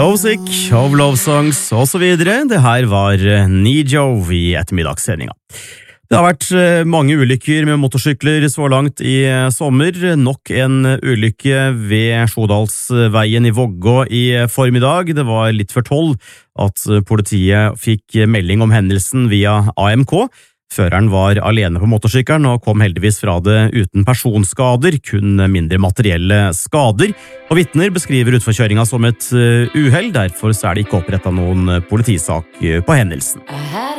Hosick, of Love Songs og så videre. Det her var Nijo i ettermiddagssendinga. Det har vært mange ulykker med motorsykler så langt i sommer. Nok en ulykke ved Sjodalsveien i Vågå i formiddag. Det var litt før 12 at politiet fikk melding om hendelsen via AMK. Føreren var alene på motorsykkelen og kom heldigvis fra det uten personskader, kun mindre materielle skader. Og vitner beskriver utforkjøringa som et uhell, derfor er det ikke opprettet noen politisak på hendelsen.